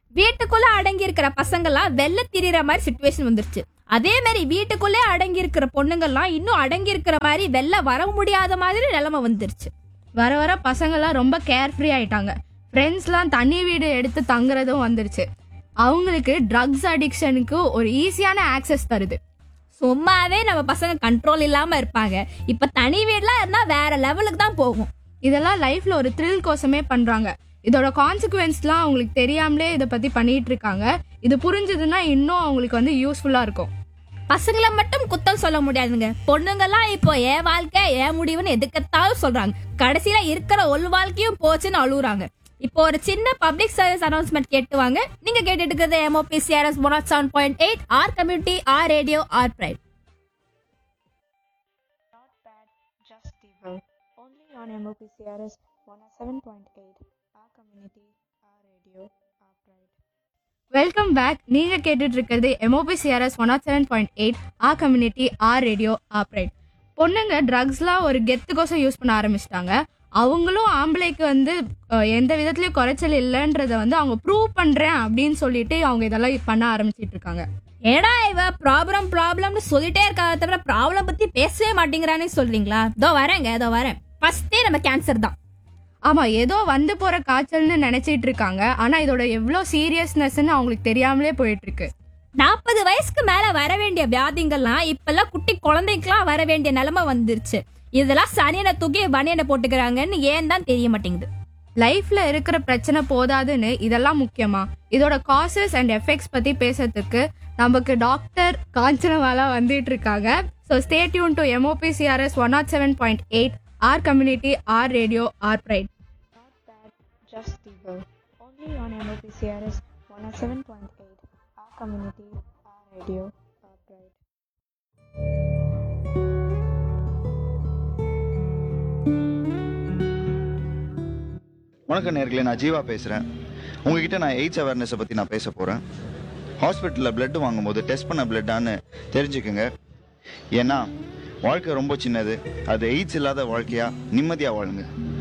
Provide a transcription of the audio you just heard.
வீட்டுக்குள்ள அடங்கி இருக்கிற பசங்கள்லாம் வெளில திரியிற மாதிரி சுச்சுவேஷன் வந்துருச்சு. அதே மாதிரி வீட்டுக்குள்ளே அடங்கி இருக்கிற பொண்ணுங்கள்லாம் இன்னும் அடங்கி இருக்கிற மாதிரி வெளில வர முடியாத மாதிரி நிலைமை வந்துருச்சு. வர வர பசங்கள்லாம் ரொம்ப கேர்ஃப்ரீ ஆயிட்டாங்க. ஃப்ரெண்ட்ஸ்லாம் தனி வீடு எடுத்து தங்குறதும் வந்துருச்சு. அவங்களுக்கு ட்ரக்ஸ் அடிக்ஷனுக்கு ஒரு ஈஸியான ஆக்சஸ் தருது. சும்மாவே நம்ம பசங்க கண்ட்ரோல் இல்லாம இருப்பாங்க. இப்ப தனி வீடுலாம் இருந்தா வேற லெவலுக்கு தான் போகும். இதெல்லாம் லைஃப்ல ஒரு த்ரில் கோசமே பண்றாங்க. இதோட கான்சிக்வன்ஸ்லாம் அவங்களுக்கு தெரியாமலே இதை பத்தி பண்ணிட்டு இருக்காங்க. இது புரிஞ்சதுன்னா இன்னும் அவங்களுக்கு வந்து யூஸ்ஃபுல்லா இருக்கும். பசங்களை மட்டும் குத்தம் சொல்ல முடியாதுங்க. பொண்ணுங்கெல்லாம் இப்போ என் வாழ்க்கை என் முடிவுன்னு எதுக்கத்தாலும் சொல்றாங்க. கடைசியில இருக்கிற ஒரு வாழ்க்கையும் போச்சுன்னு அழுகுறாங்க. இப்போ ஒரு சின்ன பப்ளிக் சர்வீஸ் அனௌன்ஸ்மெண்ட் கேட்டுவாங்க. நீங்க கேட்டுட்டு இருக்கிறது MOPCRS 107.8 R community, R radio, R bright. Not bad, just evil. Only on MOPCRS 107.8. Our community, our radio, our pride. Welcome back. நீங்க கேட்டுட்டு இருக்கிறது MOPCRS 107.8 ஆ community, R radio, R bright. பொண்ணுங்க ட்ரக்ஸ்லாம் ஒரு கெத்துக்கோசம் use பண்ண ஆரம்பிச்சிட்டாங்க. அவங்களும் ஆம்பளைக்கு வந்து எந்த விதத்துலயும் குறைச்சல் இல்லைன்றத வந்து அவங்க ப்ரூவ் பண்றேன் அப்படின்னு சொல்லிட்டு அவங்க இதெல்லாம் பண்ண ஆரம்பிச்சிட்டு இருக்காங்க. ஏடா இவ ப்ராப்ளம்னு சொல்லிட்டே இருக்காத தவிர ப்ராப்ளம் பத்தி பேசவே மாட்டேங்கிறான்னு சொல்றீங்களா? இதோ வரேன். ஃபர்ஸ்டே நம்ம கேன்சர் தான். ஆமா, ஏதோ வந்து போற காய்ச்சல்னு நினைச்சிட்டு இருக்காங்க. ஆனா இதோட எவ்வளவு சீரியஸ்னஸ்ன்னு அவங்களுக்கு தெரியாமலே போயிட்டு இருக்கு. 40 வயசுக்கு மேல வர வேண்டிய வியாதிங்கள்லாம் இப்பெல்லாம் குட்டி குழந்தைக்கெல்லாம் வர வேண்டிய நிலைமை வந்துருச்சு. இதெல்லாம் சனியனை தூக்கி பனியனை போட்டுக்கிறாங்கன்னு ஏன் தான் தெரிய மாட்டேங்குது. லைஃப்ல இருக்கிற பிரச்சனை போதாதுன்னு இதெல்லாம் முக்கியமா? இதோட காசஸ் அண்ட் எஃபெக்ட்ஸ் பத்தி பேசுறதுக்கு நமக்கு டாக்டர் காஞ்சனவாலா வந்துட்டு இருக்காங்க. So stay tune to MOPCRS 107.8 R community, R radio, R bright. Not bad, just evil. Only on MOPCRS 107.8. Our community, our radio, our pride. வணக்கம் நேர்களே, நான் ஜீவா பேசுகிறேன். உங்ககிட்ட நான் எய்ட்ஸ் அவேர்னஸை பற்றி நான் பேச போகிறேன். ஹாஸ்பிட்டலில் பிளட் வாங்கும்போது டெஸ்ட் பண்ண பிளட்டான்னு தெரிஞ்சுக்குங்க. ஏன்னா வாழ்க்கை ரொம்ப சின்னது. அது எய்ட்ஸ் இல்லாத வாழ்க்கையாக நிம்மதியாக வாழுங்க.